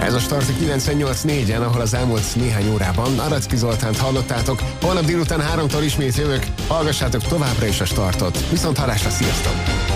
Ez a Start 98.4-en, ahol az elmúlt néhány órában Aracki Zoltánt hallottátok. Holnap délután 3-tól ismét jövök. Hallgassátok továbbra is a Startot. Viszont hallásra, sziasztok!